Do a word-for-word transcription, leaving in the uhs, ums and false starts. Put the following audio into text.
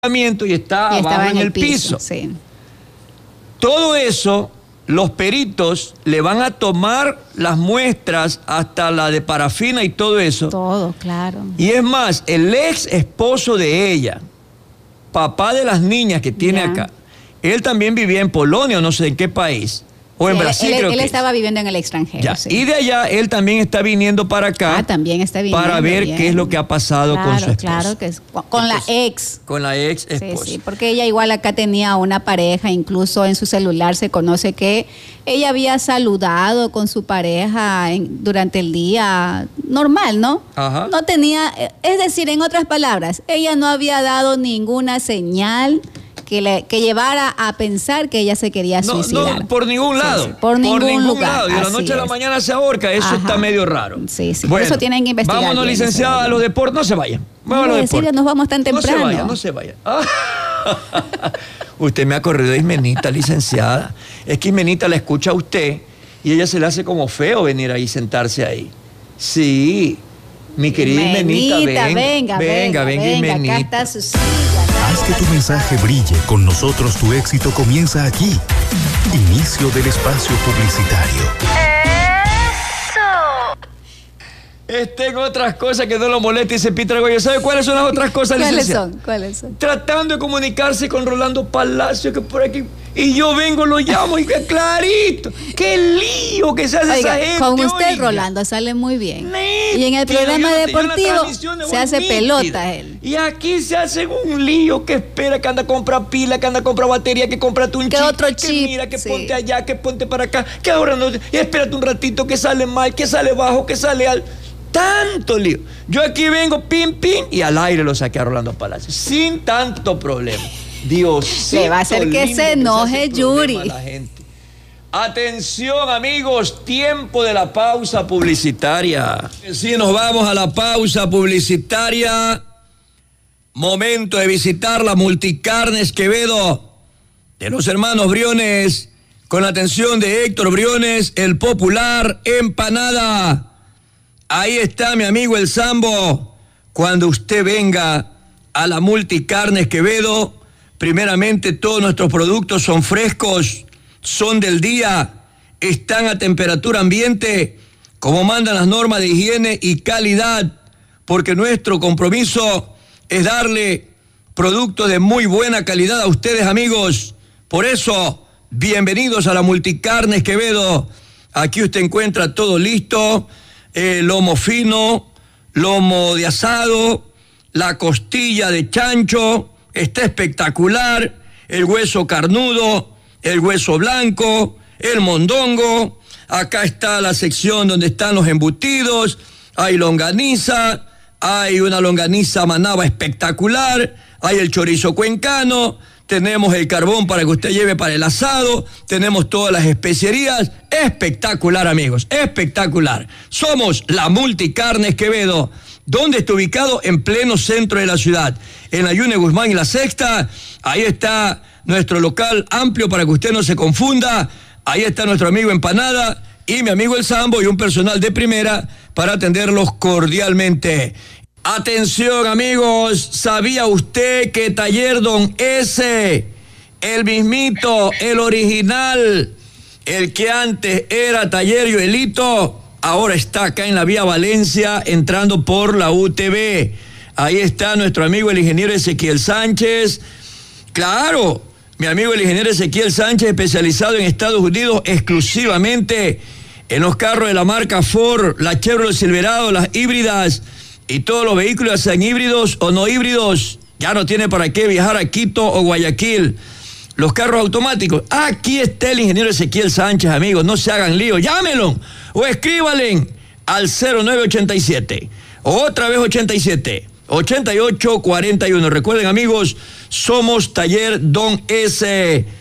y está y abajo en, en el, el piso. piso. Sí. Todo eso, los peritos le van a tomar las muestras hasta la de parafina y todo eso. Todo, claro. Y es más, el ex esposo de ella, papá de las niñas que tiene Ya. acá, él también vivía en Polonia o no sé en qué país. O en Sí, Brasil, él, creo él que estaba es. viviendo en el extranjero. Ya. Sí. Y de allá él también está viniendo para acá. Ah, también está viniendo. Para ver bien. qué es lo que ha pasado claro, con su esposa. Claro, que es, con, con Entonces, la ex. Con la ex esposa. Sí, sí, porque ella igual acá tenía una pareja, incluso en su celular se conoce que ella había saludado con su pareja en, durante el día normal, ¿no? Ajá. No tenía, es decir, en otras palabras, ella no había dado ninguna señal que, le, que llevara a pensar que ella se quería No, suicidar. no, por ningún lado. Sí, sí, por ningún, ningún lugar. lado. Y de la Así noche a la es. mañana se ahorca. Eso Ajá. está medio raro. Sí, sí, por eso tienen que investigar Vámonos, bien, licenciada, eso, a los deportes. No se vayan. Vámonos a los Ay, ¿en serio deportes. nos vamos tan temprano? No se vayan, no se vayan. Ah. Usted me ha corrido de Ismenita, licenciada. Es que Ismenita la escucha a usted y ella se le hace como feo venir ahí, sentarse ahí. Sí, mi querida Ismenita, venga. venga, venga, venga, venga, Ismenita. acá está su silla. Haz que tu mensaje brille. Con nosotros tu éxito comienza aquí. Inicio del espacio publicitario. Estén otras cosas que no lo moleste, dice Peter Goyo. ¿Sabe cuáles son las otras cosas, ¿Cuáles licenciada? son? ¿Cuáles son? Tratando de comunicarse con Rolando Palacio, que por aquí, y yo vengo, lo llamo, y que clarito, qué lío que se hace Oiga, esa gente. con usted, oiga. Rolando, sale muy bien. Nítido, Y en el programa yo no- yo en la deportivo transmisión de se voz hace nítida. pelota él. Y aquí se hace un lío que espera, que anda a comprar pila, que anda a comprar batería, que cómprate un Que chip, otro que chip, mira, que sí. ponte allá, que ponte para acá, que ahora no, y espérate un ratito, que sale mal, que sale bajo, que sale al... Tanto lío. Yo aquí vengo, pim, pim, y al aire lo saqué a Rolando Palacio, sin tanto problema. Dios. Le va a hacer que se enoje, Yuri. Atención, amigos, tiempo de la pausa publicitaria. Sí, nos vamos a la pausa publicitaria. Momento de visitar la Multicarnes Quevedo de los hermanos Briones, con la atención de Héctor Briones, el popular Empanada. Ahí está mi amigo el Sambo. Cuando usted venga a la Multicarnes Quevedo, primeramente todos nuestros productos son frescos, son del día, están a temperatura ambiente, como mandan las normas de higiene y calidad, porque nuestro compromiso es darle productos de muy buena calidad a ustedes, amigos. Por eso, bienvenidos a la Multicarnes Quevedo. Aquí usted encuentra todo listo. Eh, lomo fino, lomo de asado, la costilla de chancho, está espectacular, el hueso carnudo, el hueso blanco, el mondongo, acá está la sección donde están los embutidos, hay longaniza, hay una longaniza manaba espectacular, hay el chorizo cuencano, tenemos el carbón para que usted lleve para el asado, tenemos todas las especierías. Espectacular, amigos, espectacular. Somos la Multicarnes Quevedo. ¿Dónde está ubicado? En pleno centro de la ciudad, en la Yune Guzmán y la Sexta. Ahí está nuestro local amplio para que usted no se confunda. Ahí está nuestro amigo Empanada y mi amigo el Sambo y un personal de primera para atenderlos cordialmente. Atención, amigos, ¿sabía usted que Taller Don S, el mismito, el original, el que antes era Taller Joelito, ahora está acá en la vía Valencia, entrando por la U T V? Ahí está nuestro amigo el ingeniero Ezequiel Sánchez. Claro, mi amigo el ingeniero Ezequiel Sánchez, especializado en Estados Unidos exclusivamente en los carros de la marca Ford, la Chevrolet Silverado, las híbridas, y todos los vehículos, sean híbridos o no híbridos. Ya no tiene para qué viajar a Quito o Guayaquil. Los carros automáticos. Aquí está el ingeniero Ezequiel Sánchez, amigos. No se hagan lío. Llámenlo o escríbanle al cero nueve ochenta y siete. Otra vez ochenta y siete. ochenta y ocho cuarenta y uno. Recuerden, amigos, somos Taller Don S.